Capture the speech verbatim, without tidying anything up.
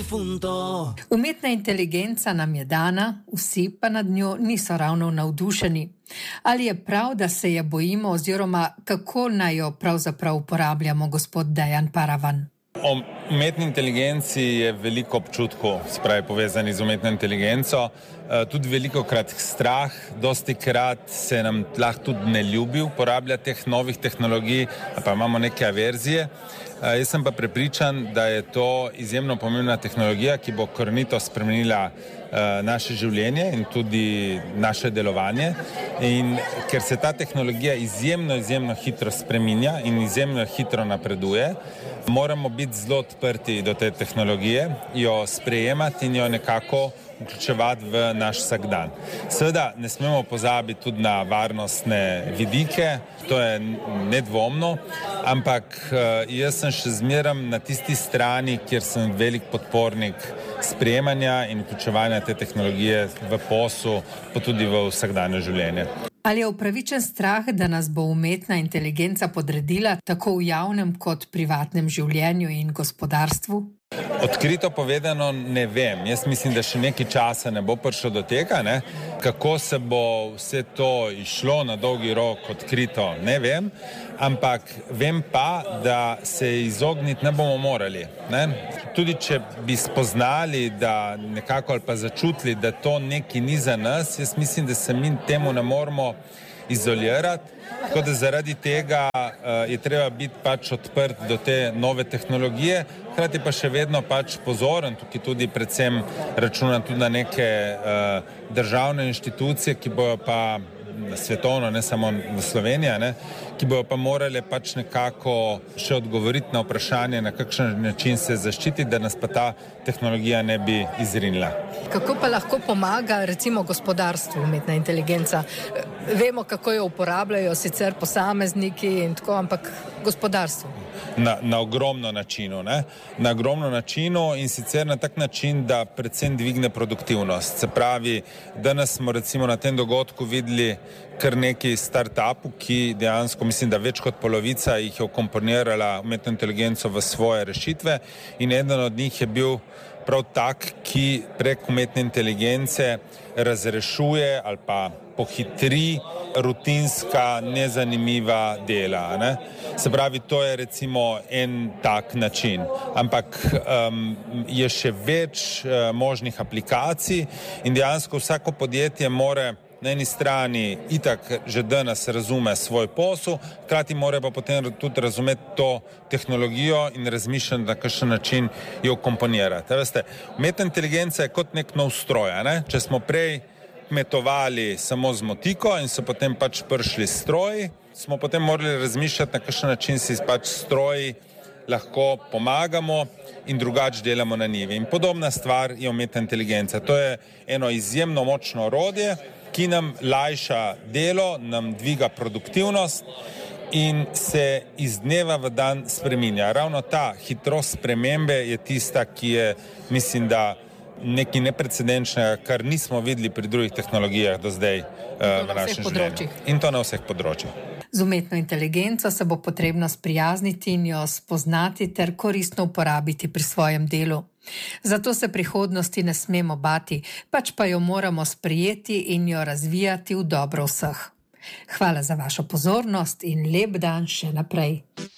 difunto. Umetna inteligenca nam je dana, vsi pa nad njo niso ravno navdušeni. Ali je prav, da se je bojimo oziroma kako naj jo pravzaprav uporabljamo, gospod Dejan Paravan? O umetni inteligenci je veliko občutkov, spravi povezani z umetno inteligenco, tudi veliko krat strah, dosti krat se nam lahko tudi ne ljubi uporabljati teh novih tehnologij, pa imamo neke averzije. Jaz sem pa prepričan, da je to izjemno pomembna tehnologija, ki bo korenito spremenila naše življenje in tudi naše delovanje. In ker se ta tehnologija izjemno, izjemno hitro spreminja in izjemno hitro napreduje, moramo biti zelo odprti do te tehnologije, jo sprejemati in jo nekako vključevati v naš vsakdan. Seveda ne smemo pozabiti tudi na varnostne vidike, to je nedvomno, ampak jaz sem še zmeraj na tisti strani, kjer sem velik podpornik sprejemanja in vključevanja te tehnologije v posel, pa tudi v vsakdanje življenje. Ali je upravičen strah, da nas bo umetna inteligenca podredila tako v javnem kot privatnem življenju in gospodarstvu? Odkrito povedano ne vem. Jaz mislim, da še nekaj časa ne bo prišlo do tega, ne? Kako se bo vse to išlo na dolgi rok odkrito, ne vem, ampak vem pa, da se izogniti ne bomo morali. Ne? Tudi če bi spoznali, da nekako ali pa začutili, da to nekaj ni za nas, jaz mislim, da se mi temu ne moramo izolirati, tako da zaradi tega uh, je treba biti pač odprt do te nove tehnologije, hkrati pa še vedno pač pozoren, tukaj tudi predvsem računam tudi na neke uh, državne inštitucije, ki bojo pa svetovno, ne samo v Sloveniji, ne, ki bojo pa morali pač nekako še odgovoriti na vprašanje, na kakšen način se zaščititi, da nas pa ta tehnologija ne bi izrinila. Kako pa lahko pomaga recimo gospodarstvu umetna inteligenca? Vemo, kako jo uporabljajo sicer posamezniki in tako, ampak gospodarstvo. Na, na ogromno načinu, ne? Na ogromno načinu in sicer na tak način, da predvsem dvigne produktivnost. Se pravi, danes smo recimo na tem dogodku videli kar nekaj start-upov, ki dejansko, mislim, da več kot polovica jih je ukomponirala umetno inteligenco v svoje rešitve in eden od njih je bil prav tak, ki prek umetne inteligence razrešuje ali pa pohitri rutinska, nezanimiva dela. Ne? Se pravi, to je recimo en tak način. Ampak um, je še več uh, možnih aplikacij in dejansko vsako podjetje more na eni strani itak že danes razume svoj posel, hkrati mora pa potem tudi razumeti to tehnologijo in razmišljati, na kakšen način jo komponirati. Veste, umetna inteligenca je kot nek nov stroj, ne? Če smo prej kmetovali samo z motiko in so potem pač prišli stroji, smo potem morali razmišljati, na kakšen način si pač stroji lahko pomagamo in drugače delamo na njivi. In podobna stvar je umetna inteligenca. To je eno izjemno močno orodje, ki nam lajša delo, nam dviga produktivnost in se iz dneva v dan spreminja. Ravno ta hitrost spremembe je tista, ki je, mislim, da nekaj neprecedenčnega, kar nismo videli pri drugih tehnologijah do zdaj uh, v našem življenju. In to na vseh področjih. Z umetno inteligenco se bo potrebno sprijazniti in jo spoznati ter koristno uporabiti pri svojem delu. Zato se prihodnosti ne smemo bati, pač pa jo moramo sprijeti in jo razvijati v dobro vseh. Hvala za vašo pozornost in lep dan še naprej.